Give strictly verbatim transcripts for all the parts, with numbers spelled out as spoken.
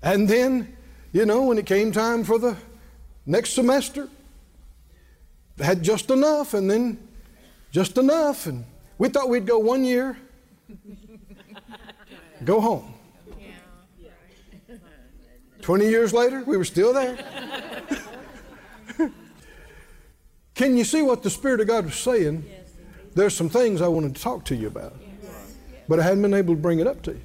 And then, you know, when it came time for the next semester, had just enough, and then just enough. And we thought we'd go one year, go home. twenty years later, we were still there. Can you see what the Spirit of God was saying? There's some things I wanted to talk to you about, but I hadn't been able to bring it up to you.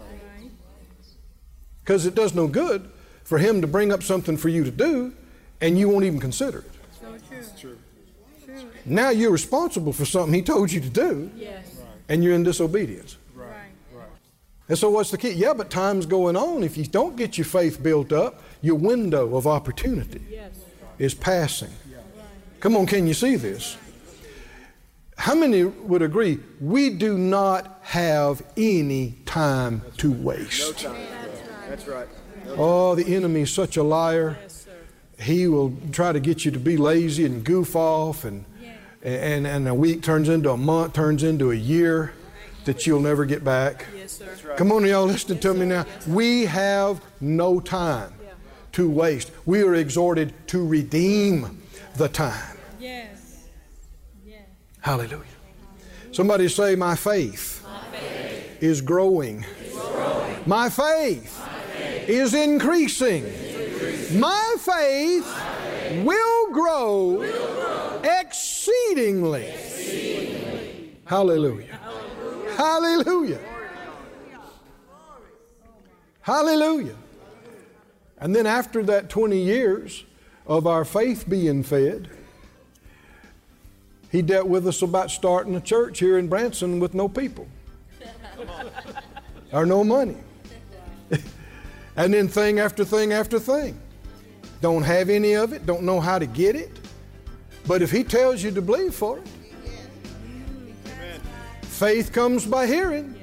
Because it does no good for Him to bring up something for you to do, and you won't even consider it. True. True. Now you're responsible for something He told you to do, Yes. and you're in disobedience. Right. Right. And so what's the key? Yeah, but time's going on. If you don't get your faith built up, your window of opportunity Yes. is passing. Come on, can you see this? How many would agree we do not have any time to waste? No time. That's right. No Oh, the enemy is such a liar. Yes, sir. He will try to get you to be lazy and goof off, and and and a week turns into a month, turns into a year that you'll never get back. Yes, sir. That's right. Come on, y'all, listen to me now. We have no time to waste. We are exhorted to redeem the time. Yes. Yes. Hallelujah. Somebody say, my faith, My faith is growing. is growing. My faith, My faith is increasing. is My faith, My faith will grow, will grow exceedingly. exceedingly. Hallelujah. Hallelujah. Hallelujah. And then after that twenty years of our faith being fed, He dealt with us about starting a church here in Branson with no people or no money. And then thing after thing after thing. Don't have any of it, don't know how to get it. But if He tells you to believe for it, faith comes by hearing.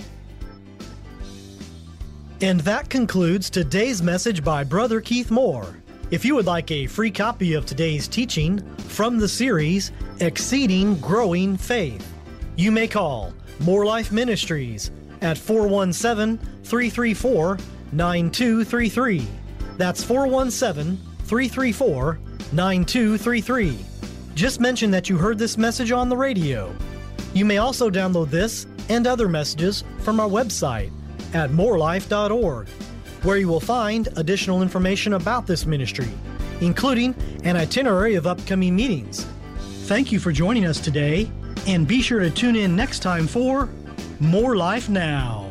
And that concludes today's message by Brother Keith Moore. If you would like a free copy of today's teaching from the series Exceeding Growing Faith, you may call More Life Ministries at four one seven, three three four, nine two three three. That's four one seven, three three four, nine two three three. Just mention that you heard this message on the radio. You may also download this and other messages from our website at more life dot org, where you will find additional information about this ministry, including an itinerary of upcoming meetings. Thank you for joining us today, and be sure to tune in next time for More Life Now.